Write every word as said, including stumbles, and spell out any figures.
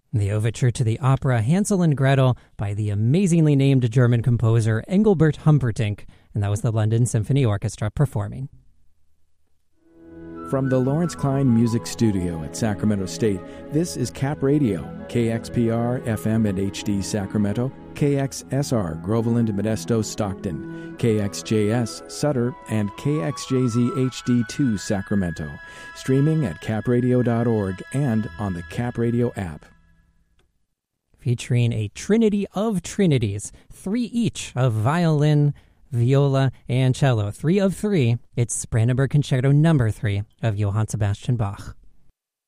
The overture to the opera Hansel and Gretel by the amazingly named German composer Engelbert Humperdinck, and that was the London Symphony Orchestra performing. From the Lawrence Klein Music Studio at Sacramento State, this is Cap Radio, K X P R, F M and H D Sacramento, K X S R, Groveland, Modesto, Stockton, K X J S, Sutter, and K X J Z H D two, Sacramento. Streaming at cap radio dot org and on the Cap Radio app. Featuring a trinity of trinities, three each of violin, viola, and cello. Three of three. It's Brandenburg Concerto number three of Johann Sebastian Bach.